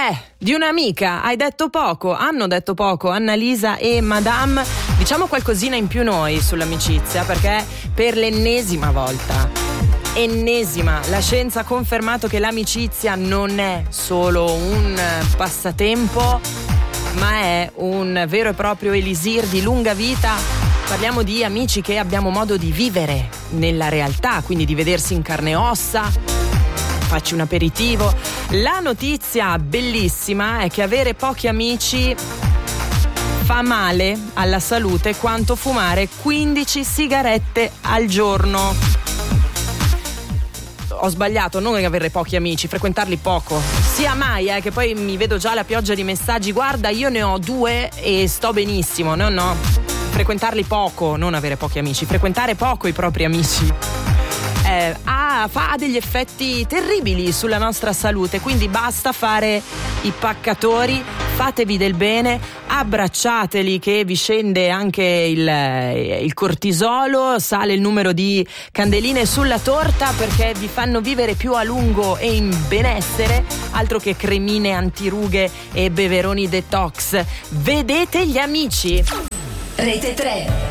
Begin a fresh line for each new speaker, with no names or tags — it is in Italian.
Di un'amica hai detto poco, hanno detto poco Annalisa e Madame. Diciamo qualcosina in più noi sull'amicizia, perché per l'ennesima volta, la scienza ha confermato che l'amicizia non è solo un passatempo, ma è un vero e proprio elisir di lunga vita. Parliamo di amici che abbiamo modo di vivere nella realtà, quindi di vedersi in carne e ossa. Facci un aperitivo. La notizia bellissima è che avere pochi amici fa male alla salute quanto fumare 15 sigarette al giorno. Ho sbagliato, non avere pochi amici, frequentarli poco. Sia mai, che poi mi vedo già la pioggia di messaggi. Guarda, io ne ho 2 e sto benissimo. No. Frequentarli poco, non avere pochi amici. Frequentare poco i propri amici. Ha degli effetti terribili sulla nostra salute, quindi basta fare i paccatori, fatevi del bene, abbracciateli che vi scende anche il cortisolo, sale il numero di candeline sulla torta perché vi fanno vivere più a lungo e in benessere, altro che cremine antirughe e beveroni detox. Vedete gli amici.
Rete 3.